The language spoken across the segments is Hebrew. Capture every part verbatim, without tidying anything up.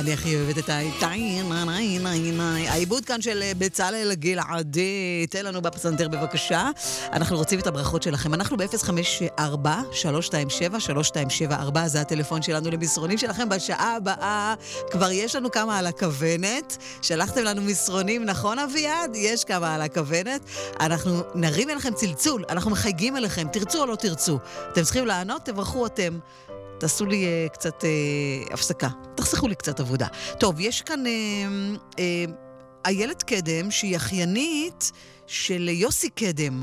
אני הכי אוהבת את העיבוד כאן של בצלאל גלעדי. תן לנו בפסנתר בבקשה. אנחנו רוצים את הברכות שלכם. אנחנו ב-אפס חמש ארבע שלוש שתיים שבע שלוש שתיים שבע ארבע, זה הטלפון שלנו למסרונים שלכם בשעה הבאה. כבר יש לנו כמה על הכוונת. שלחתם לנו מסרונים, נכון אביעד? יש כמה על הכוונת. אנחנו נרים אליכם צלצול, אנחנו מחייגים אליכם, תרצו או לא תרצו. אתם צריכים לענות, תברכו אתם. תעשו לי uh, קצת uh, הפסקה, תחסכו לי קצת עבודה. טוב, יש כאן uh, uh, איילת קדם שהיא אחיינית של יוסי קדם,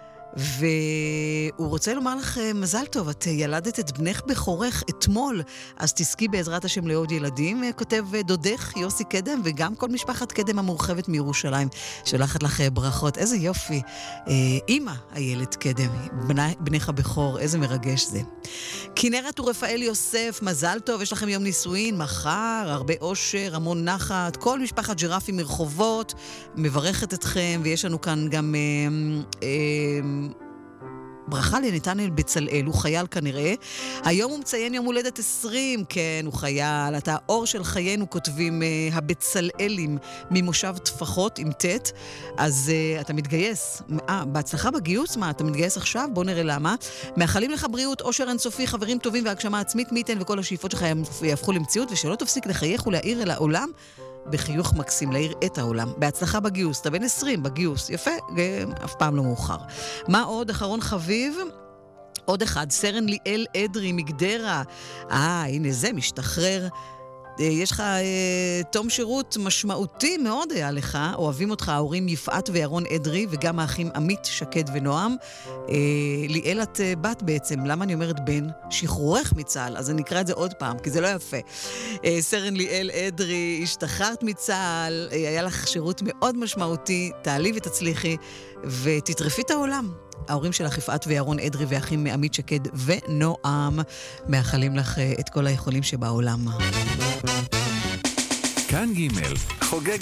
והוא רוצה לומר לך מזל טוב, את ילדת את בנך בחורך אתמול, אז תזכי בעזרת השם לעוד ילדים, כותב דודך יוסי קדם, וגם כל משפחת קדם המורחבת מירושלים, שולחת לך ברכות, איזה יופי. אמא איילת קדם, בנה, בנך הבכור, איזה מרגש זה. כנרת ורפאל יוסף, מזל טוב, יש לכם יום נישואין, מחר, הרבה אושר, המון נחת, כל משפחת ג'רפי מרחובות, מברכת אתכם, ויש לנו כאן גם... אה, אה, ברכה לנתנאל בצלאל, הוא חייל כנראה. היום הוא מציין יום הולדת עשרים, כן, הוא חייל. אתה האור של חיינו, כותבים uh, הבצלאלים ממושב תפחות עם תת. אז uh, אתה מתגייס. אה, בהצלחה בגיוס? מה, אתה מתגייס עכשיו? בוא נראה למה. מאחלים לך בריאות, אושר אינסופי, חברים טובים והגשמה עצמית, מי ייתן וכל השאיפות שלך יהפכו למציאות, ושלא תפסיק לחייך ולהאיר אל העולם בחיוך מקסים, להאיר את העולם. בהצלחה בגיוס, אתה בן עשרים בגיוס, יפה, אף פעם לא מאוחר. מה עוד? אחרון חביב, עוד אחד, סרן ליאל אדרי מגדרה. אה, הנה זה, משתחרר. יש לך אה, תום שירות משמעותי מאוד היה לך, אוהבים אותך ההורים יפעת וירון אדרי, וגם האחים עמית, שקד ונועם. אה, ליאל את אה, בת בעצם, למה אני אומרת בן? שחרורך מצה"ל, אז אני אקרא את זה עוד פעם, כי זה לא יפה. אה, סרן ליאל אדרי, השתחררת מצה"ל, אה, היה לך שירות מאוד משמעותי, תעלי ותצליחי, ותטרפי את העולם. ההורים שלך יפעת וירון אדרי ואחים עמית, שקד ונועם, מאחלים לך אה, את כל היכולים שבעולם. כאן ג' חוגג